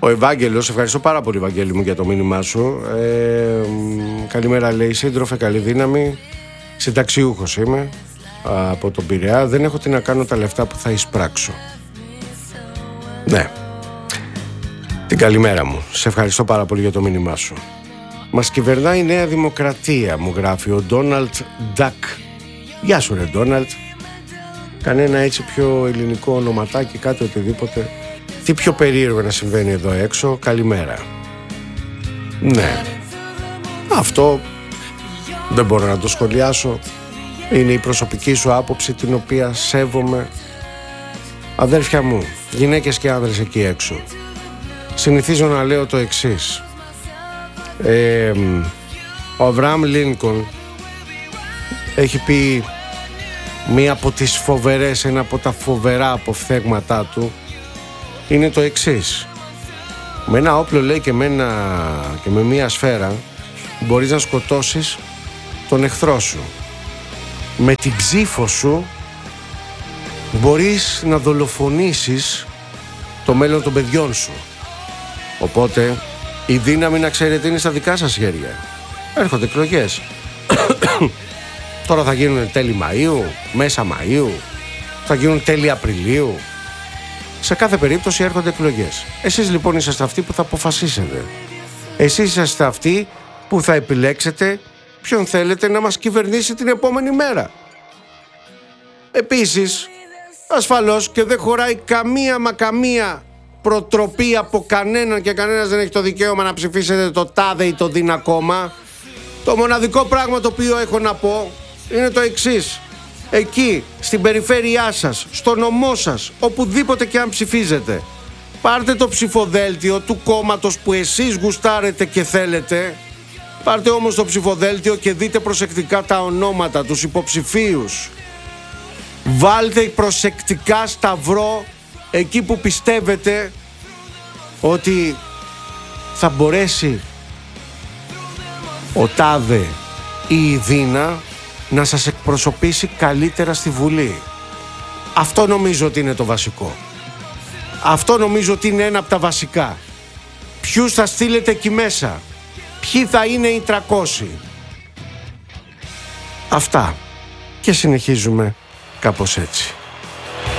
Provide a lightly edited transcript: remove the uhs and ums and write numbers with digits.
Ευάγγελος, ευχαριστώ πάρα πολύ Ευαγγέλη μου για το μήνυμά σου. Καλημέρα λέει, σύντροφε, καλή δύναμη. Συνταξιούχος είμαι από τον Πειραιά. Δεν έχω τι να κάνω τα λεφτά που θα εισπράξω. Ναι. Την καλημέρα μου. Σε ευχαριστώ πάρα πολύ για το μήνυμά σου. Μας κυβερνάει η Νέα Δημοκρατία, μου γράφει ο Ντόναλτ Ντακ. Γεια σου ρε Ντόναλτ. Κανένα έτσι πιο ελληνικό ονοματάκι, κάτι οτιδήποτε. Τι πιο περίεργο να συμβαίνει εδώ έξω. Καλημέρα. Ναι. Αυτό δεν μπορώ να το σχολιάσω. Είναι η προσωπική σου άποψη, την οποία σέβομαι. Αδέρφια μου, γυναίκες και άνδρες εκεί έξω, συνηθίζω να λέω το εξής. Ο Αβραάμ Λίνκολν έχει πει μία από τις φοβερές, ένα από τα φοβερά αποφθέγματά του είναι το εξής. Με ένα όπλο, λέει, και με μία σφαίρα μπορείς να σκοτώσεις τον εχθρό σου. Με την ψήφο σου μπορείς να δολοφονήσεις το μέλλον των παιδιών σου. Οπότε η δύναμη, να ξέρετε, είναι στα δικά σας χέρια. Έρχονται εκλογές. Τώρα θα γίνουν τέλη Μαΐου, μέσα Μαΐου, θα γίνουν τέλη Απριλίου. Σε κάθε περίπτωση έρχονται εκλογές. Εσείς λοιπόν είσαστε αυτοί που θα αποφασίσετε. Εσείς είσαστε αυτοί που θα επιλέξετε ποιον θέλετε να μας κυβερνήσει την επόμενη μέρα. Επίσης, ασφαλώς και δεν χωράει καμία προτροπή από κανέναν και κανένας δεν έχει το δικαίωμα να ψηφίσετε το τάδε ή το δίνα κόμμα. Το μοναδικό πράγμα το οποίο έχω να πω είναι το εξής. Εκεί, στην περιφέρειά σας, στο νομό σας, οπουδήποτε και αν ψηφίζετε, πάρτε το ψηφοδέλτιο του κόμματος που εσείς γουστάρετε και θέλετε. Πάρτε όμως το ψηφοδέλτιο και δείτε προσεκτικά τα ονόματα, τους υποψηφίους. Βάλτε προσεκτικά σταυρό εκεί που πιστεύετε ότι θα μπορέσει ο τάδε ή η δίνα να σας εκπροσωπήσει καλύτερα στη Βουλή. Αυτό νομίζω ότι είναι το βασικό. Αυτό νομίζω ότι είναι ένα από τα βασικά. Ποιους θα στείλετε εκεί μέσα, ποιοι θα είναι οι 300. Αυτά. Και συνεχίζουμε κάπως έτσι.